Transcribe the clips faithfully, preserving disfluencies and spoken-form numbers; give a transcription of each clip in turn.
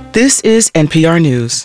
This is N P R News.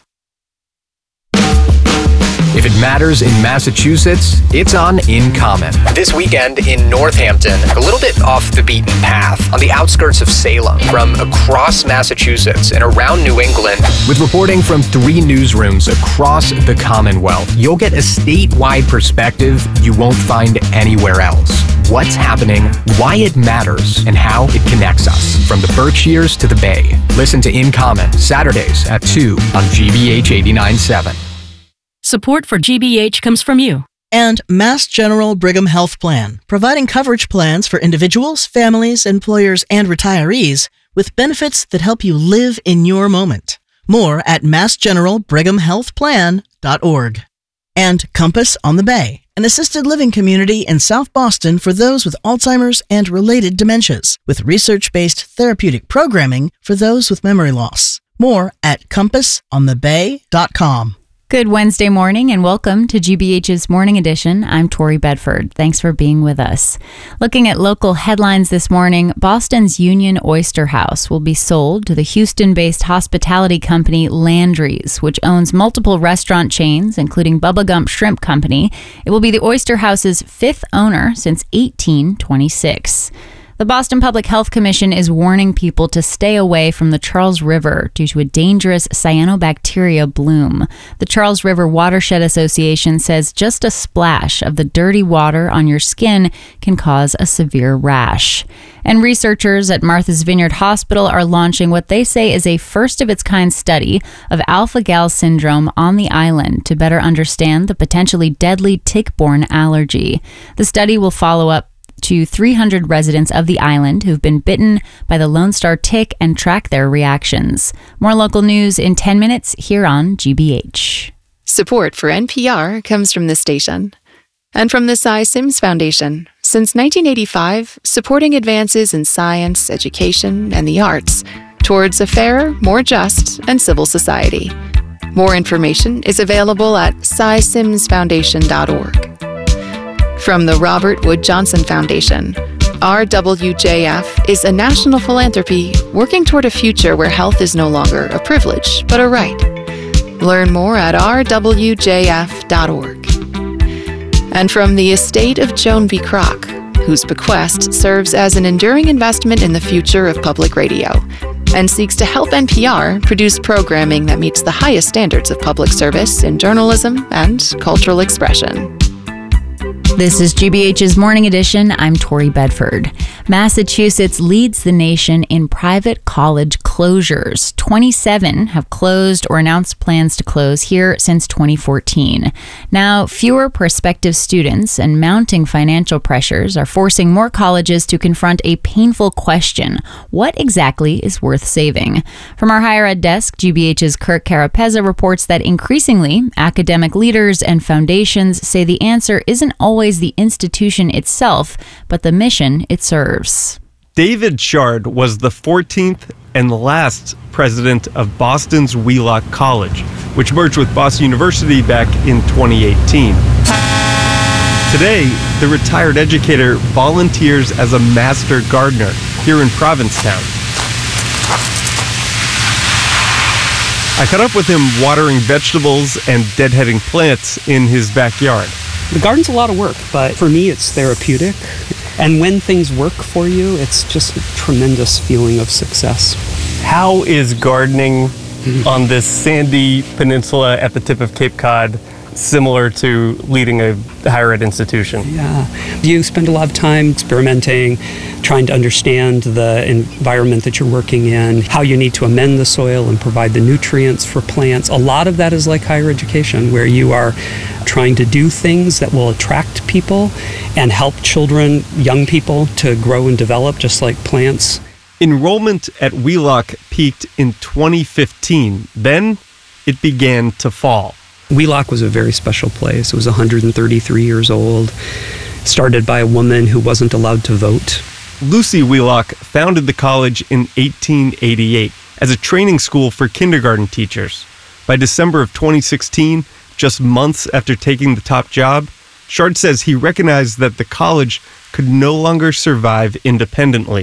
If it matters in Massachusetts, it's on In Common. This weekend in Northampton, a little bit off the beaten path, on the outskirts of Salem, from across Massachusetts and around New England. With reporting from three newsrooms across the Commonwealth, you'll get a statewide perspective you won't find anywhere else. What's happening, why it matters, and how it connects us, from the Berkshires to the Bay. Listen to In Common, Saturdays at two on G B H eighty-nine point seven. Support for G B H comes from you. And Mass General Brigham Health Plan, providing coverage plans for individuals, families, employers, and retirees with benefits that help you live in your moment. More at mass general brigham health plan dot org. And Compass on the Bay, an assisted living community in South Boston for those with Alzheimer's and related dementias, with research-based therapeutic programming for those with memory loss. More at compass on the bay dot com. Good Wednesday morning and welcome to G B H's Morning Edition. I'm Tori Bedford. Thanks for being with us. Looking at local headlines this morning, Boston's Union Oyster House will be sold to the Houston-based hospitality company Landry's, which owns multiple restaurant chains, including Bubba Gump Shrimp Company. It will be the Oyster House's fifth owner since eighteen twenty-six. The Boston Public Health Commission is warning people to stay away from the Charles River due to a dangerous cyanobacteria bloom. The Charles River Watershed Association says just a splash of the dirty water on your skin can cause a severe rash. And researchers at Martha's Vineyard Hospital are launching what they say is a first-of-its-kind study of alpha-gal syndrome on the island to better understand the potentially deadly tick-borne allergy. The study will follow up to three hundred residents of the island who've been bitten by the Lone Star tick and track their reactions. More local news in ten minutes here on G B H. Support for N P R comes from this station and from the Cy Sims Foundation. Since nineteen eighty-five, supporting advances in science, education, and the arts towards a fairer, more just, and civil society. More information is available at cy sims foundation dot org. From the Robert Wood Johnson Foundation, R W J F is a national philanthropy working toward a future where health is no longer a privilege, but a right. Learn more at r w j f dot org. And from the estate of Joan B. Kroc, whose bequest serves as an enduring investment in the future of public radio, and seeks to help N P R produce programming that meets the highest standards of public service in journalism and cultural expression. This is G B H's Morning Edition. I'm Tori Bedford. Massachusetts leads the nation in private college closures. twenty-seven have closed or announced plans to close here since twenty fourteen. Now, fewer prospective students and mounting financial pressures are forcing more colleges to confront a painful question: what exactly is worth saving? From our higher ed desk, G B H's Kirk Carapezza reports that increasingly, academic leaders and foundations say the answer isn't always the institution itself, but the mission it serves. David Shard was the fourteenth and last president of Boston's Wheelock College, which merged with Boston University back in twenty eighteen. Today, the retired educator volunteers as a master gardener here in Provincetown. I caught up with him watering vegetables and deadheading plants in his backyard. The garden's a lot of work, but for me it's therapeutic. And when things work for you, it's just a tremendous feeling of success. How is gardening on this sandy peninsula at the tip of Cape Cod similar to leading a higher ed institution? Yeah, you spend a lot of time experimenting, trying to understand the environment that you're working in, how you need to amend the soil and provide the nutrients for plants. A lot of that is like higher education, where you are trying to do things that will attract people and help children, young people, to grow and develop just like plants. Enrollment at Wheelock peaked in twenty fifteen. Then it began to fall. Wheelock was a very special place. It was one hundred thirty-three years old, started by a woman who wasn't allowed to vote. Lucy Wheelock founded the college in eighteen eighty-eight as a training school for kindergarten teachers. By December of twenty sixteen, just months after taking the top job, Shard says he recognized that the college could no longer survive independently.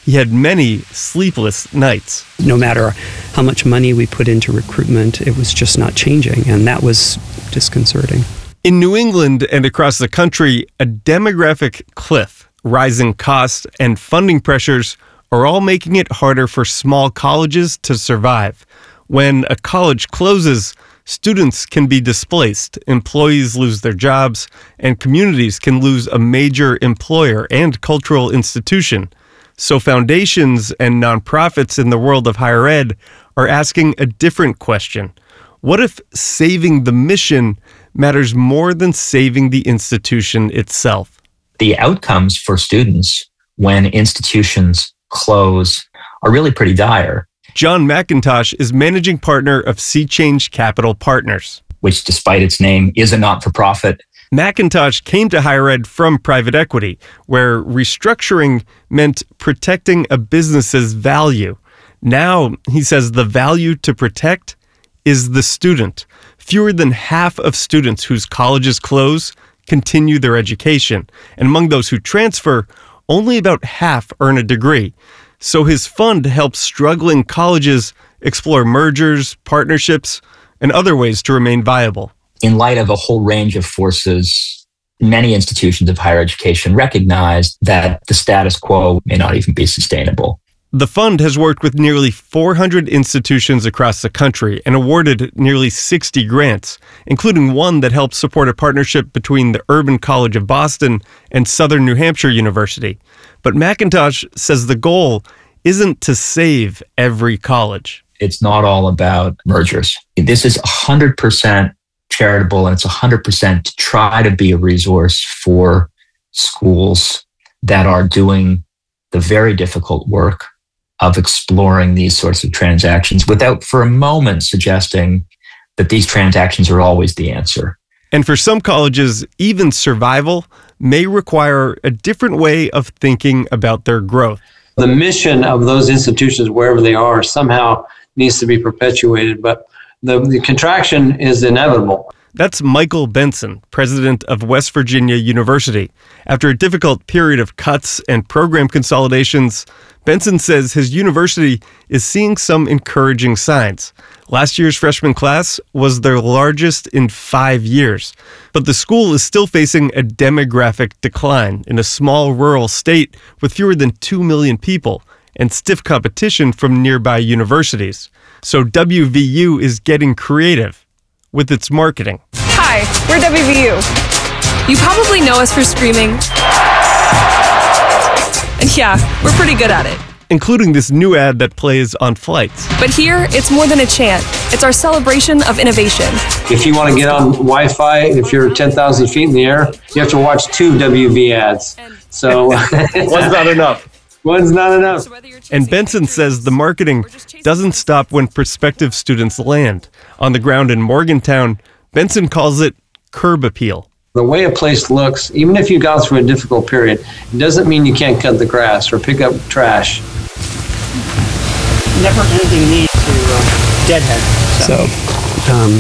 he had many sleepless nights. No matter how much money we put into recruitment, it was just not changing, and that was disconcerting. In New England and across the country, a demographic cliff, rising costs, and funding pressures are all making it harder for small colleges to survive. When a college closes, students can be displaced, employees lose their jobs, and communities can lose a major employer and cultural institution. So foundations and nonprofits in the world of higher ed are asking a different question. What if saving the mission matters more than saving the institution itself? The outcomes for students when institutions close are really pretty dire. John McIntosh is managing partner of Sea Change Capital Partners, which, despite its name, is a not-for-profit. McIntosh came to higher ed from private equity, where restructuring meant protecting a business's value. Now, he says the value to protect is the student. Fewer than half of students whose colleges close continue their education, and among those who transfer, only about half earn a degree. So his fund helps struggling colleges explore mergers, partnerships, and other ways to remain viable. In light of a whole range of forces, many institutions of higher education recognize that the status quo may not even be sustainable. The fund has worked with nearly four hundred institutions across the country and awarded nearly sixty grants, including one that helped support a partnership between the Urban College of Boston and Southern New Hampshire University. But McIntosh says the goal isn't to save every college. It's not all about mergers. This is one hundred percent charitable, and it's one hundred percent to try to be a resource for schools that are doing the very difficult work of exploring these sorts of transactions without for a moment suggesting that these transactions are always the answer. And for some colleges, even survival may require a different way of thinking about their growth. The mission of those institutions, wherever they are, somehow needs to be perpetuated, but the, the contraction is inevitable. That's Michael Benson, president of West Virginia University. After a difficult period of cuts and program consolidations, Benson says his university is seeing some encouraging signs. Last year's freshman class was their largest in five years, but the school is still facing a demographic decline in a small rural state with fewer than two million people and stiff competition from nearby universities. So W V U is getting creative with its marketing. Hi, we're W V U. You probably know us for screaming. And yeah, we're pretty good at it. Including this new ad that plays on flights. But here, it's more than a chant. It's our celebration of innovation. If you want to get on Wi-Fi, if you're ten thousand feet in the air, you have to watch two W V ads. So one's not enough. One's not enough. And Benson says the marketing doesn't stop when prospective students land. On the ground in Morgantown, Benson calls it curb appeal. The way a place looks, even if you go through a difficult period, it doesn't mean you can't cut the grass or pick up trash. Never-ending need to uh, deadhead. So, um,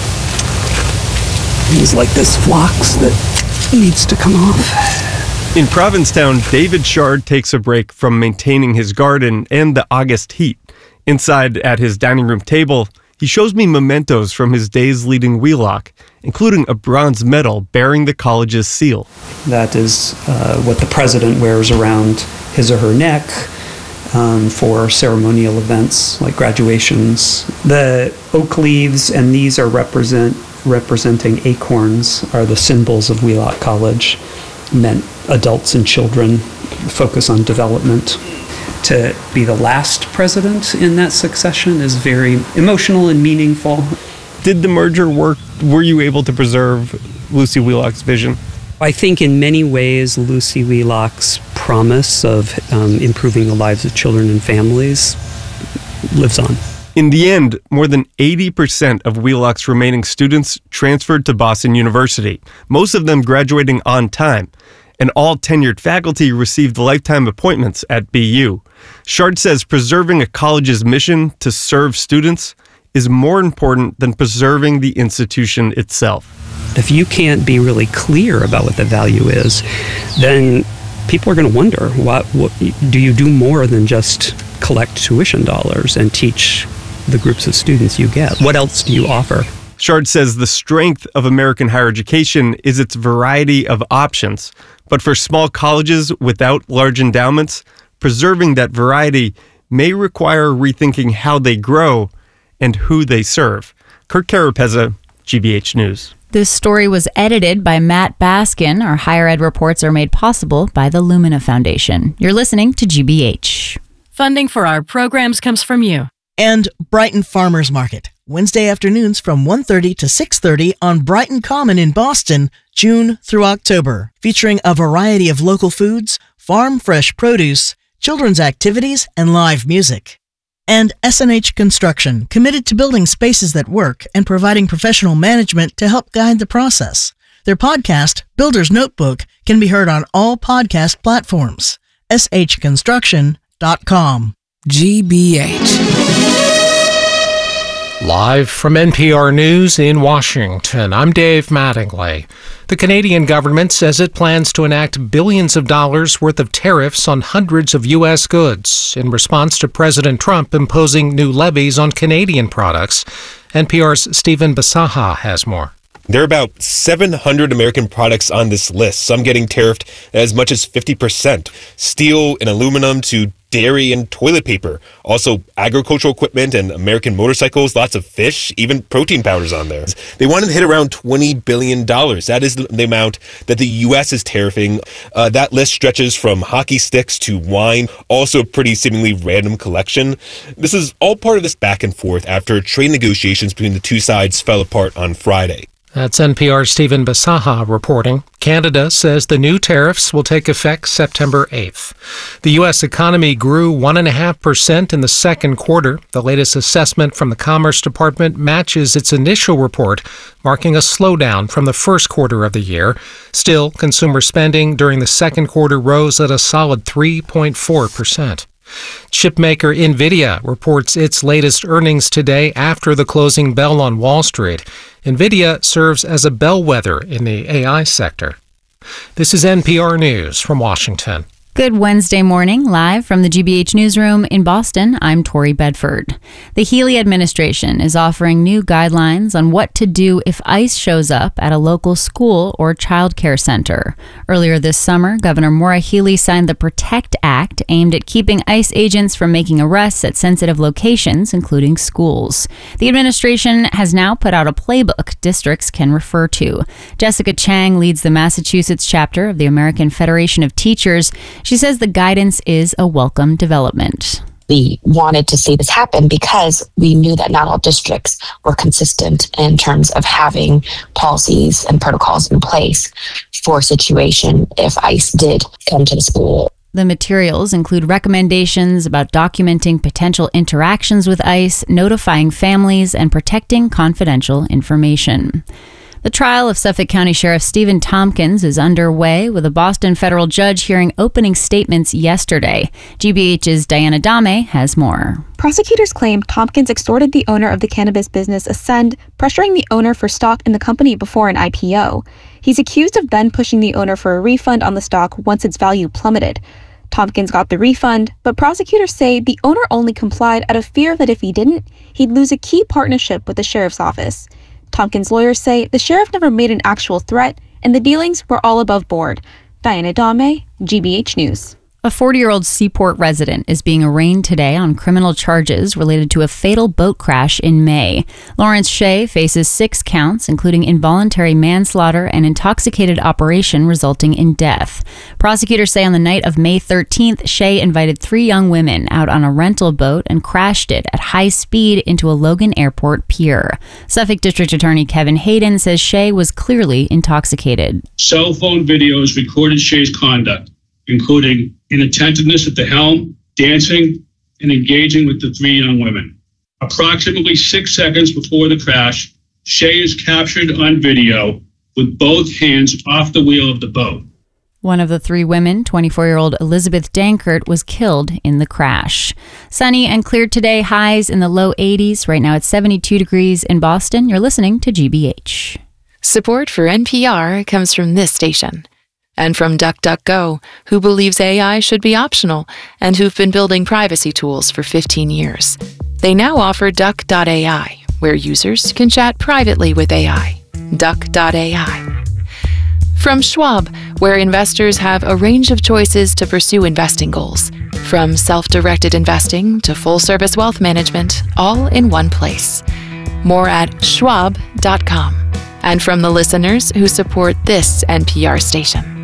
things like this phlox that needs to come off. In Provincetown, David Shard takes a break from maintaining his garden and the August heat. Inside at his dining room table, he shows me mementos from his days leading Wheelock, including a bronze medal bearing the college's seal. That is uh, what the president wears around his or her neck um, for ceremonial events like graduations. The oak leaves, and these are represent representing acorns, are the symbols of Wheelock College, meant adults and children, focus on development. To be the last president in that succession is very emotional and meaningful. Did the merger work? Were you able to preserve Lucy Wheelock's vision? I think in many ways, Lucy Wheelock's promise of um, improving the lives of children and families lives on. In the end, more than eighty percent of Wheelock's remaining students transferred to Boston University, most of them graduating on time. And all tenured faculty received lifetime appointments at B U. Shard says preserving a college's mission to serve students is more important than preserving the institution itself. If you can't be really clear about what the value is, then people are going to wonder, what, what do you do more than just collect tuition dollars and teach the groups of students you get? What else do you offer? Shard says the strength of American higher education is its variety of options. But for small colleges without large endowments, preserving that variety may require rethinking how they grow and who they serve. Kurt Carapezza, G B H News. This story was edited by Matt Baskin. Our higher ed reports are made possible by the Lumina Foundation. You're listening to G B H. Funding for our programs comes from you. And Brighton Farmers Market, Wednesday afternoons from one thirty to six thirty on Brighton Common in Boston, June through October, featuring a variety of local foods, farm fresh produce, children's activities, and live music. And S and H Construction, committed to building spaces that work and providing professional management to help guide the process. Their podcast, Builder's Notebook, can be heard on all podcast platforms. S H construction dot com. G B H. Live from N P R News in Washington, I'm Dave Mattingly. The Canadian government says it plans to enact billions of dollars worth of tariffs on hundreds of U S goods in response to President Trump imposing new levies on Canadian products. N P R's Stephen Basaha has more. There are about seven hundred American products on this list, some getting tariffed as much as fifty percent. Steel and aluminum to dairy and toilet paper. Also agricultural equipment and American motorcycles, lots of fish, even protein powders on there. They wanted to hit around twenty billion dollars. That is the amount that the U S is tariffing. Uh, that list stretches from hockey sticks to wine, also a pretty seemingly random collection. This is all part of this back and forth after trade negotiations between the two sides fell apart on Friday. That's N P R's Stephen Basaha reporting. Canada says the new tariffs will take effect September eighth. The U S economy grew one point five percent in the second quarter. The latest assessment from the Commerce Department matches its initial report, marking a slowdown from the first quarter of the year. Still, consumer spending during the second quarter rose at a solid three point four percent. Chipmaker NVIDIA reports its latest earnings today after the closing bell on Wall Street. NVIDIA serves as a bellwether in the A I sector. This is N P R News from Washington. Good Wednesday morning, live from the G B H Newsroom in Boston. I'm Tori Bedford. The Healy administration is offering new guidelines on what to do if ICE shows up at a local school or child care center. Earlier this summer, Governor Maura Healey signed the PROTECT Act, aimed at keeping ICE agents from making arrests at sensitive locations, including schools. The administration has now put out a playbook districts can refer to. Jessica Chang leads the Massachusetts chapter of the American Federation of Teachers. She says the guidance is a welcome development. We wanted to see this happen because we knew that not all districts were consistent in terms of having policies and protocols in place for a situation if ICE did come to the school. The materials include recommendations about documenting potential interactions with ICE, notifying families, and protecting confidential information. The trial of Suffolk County Sheriff Stephen Tompkins is underway, with a Boston federal judge hearing opening statements yesterday. G B H's Diana Dame has more. Prosecutors claim Tompkins extorted the owner of the cannabis business Ascend, pressuring the owner for stock in the company before an I P O. He's accused of then pushing the owner for a refund on the stock once its value plummeted. Tompkins got the refund, but prosecutors say the owner only complied out of fear that if he didn't, he'd lose a key partnership with the sheriff's office. Tompkins' lawyers say the sheriff never made an actual threat, and the dealings were all above board. Diana Dame, G B H News. A forty-year-old Seaport resident is being arraigned today on criminal charges related to a fatal boat crash in May. Lawrence Shea faces six counts, including involuntary manslaughter and intoxicated operation resulting in death. Prosecutors say on the night of May thirteenth, Shea invited three young women out on a rental boat and crashed it at high speed into a Logan Airport pier. Suffolk District Attorney Kevin Hayden says Shea was clearly intoxicated. Cell phone videos recorded Shea's conduct, including inattentiveness at the helm, dancing, and engaging with the three young women. Approximately six seconds before the crash, Shea is captured on video with both hands off the wheel of the boat. One of the three women, twenty-four-year-old Elizabeth Dankert, was killed in the crash. Sunny and clear today, highs in the low eighties. Right now it's seventy-two degrees in Boston. You're listening to G B H. Support for N P R comes from this station. And from DuckDuckGo, who believes A I should be optional and who've been building privacy tools for fifteen years. They now offer Duck dot A I, where users can chat privately with A I. Duck dot A I. From Schwab, where investors have a range of choices to pursue investing goals. From self-directed investing to full-service wealth management, all in one place. More at schwab dot com. And from the listeners who support this N P R station.